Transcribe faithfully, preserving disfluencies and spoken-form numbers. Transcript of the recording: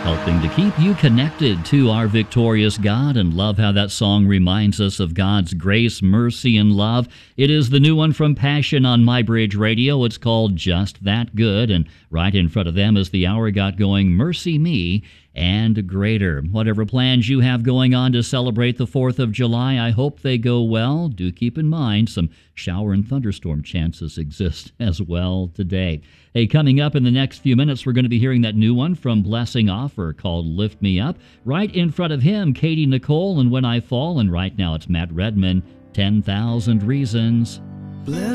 helping to keep you connected to our victorious God, and love how that song reminds us of God's grace, mercy, and love. It is the new one from Passion on MyBridge Radio. It's called Just That Good, and right in front of them as the hour got going, Mercy Me and Greater. Whatever plans you have going on to celebrate the fourth of July, I hope they go well. Do keep in mind some shower and thunderstorm chances exist as well today. Hey, coming up in the next few minutes, we're going to be hearing that new one from Blessing Offer called Lift Me Up. Right in front of him, Katie Nicole and When I Fall, and right now it's Matt Redman, ten thousand Reasons. Bless